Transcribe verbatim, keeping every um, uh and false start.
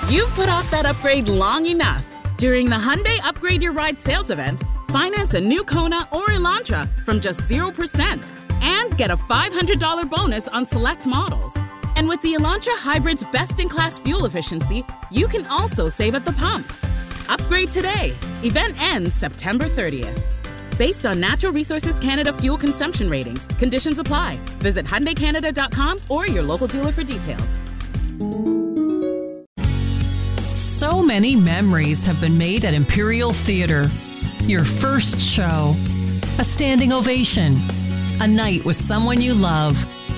You've put off that upgrade long enough. During the Hyundai Upgrade Your Ride sales event, finance a new Kona or Elantra from just zero percent and get a five hundred dollars bonus on select models. And with the Elantra Hybrid's best-in-class fuel efficiency, you can also save at the pump. Upgrade today. Event ends September thirtieth. Based on Natural Resources Canada fuel consumption ratings, conditions apply. Visit Hyundai Canada dot com or your local dealer for details. So many memories have been made at Imperial Theatre. Your first show, a standing ovation, a night with someone you love,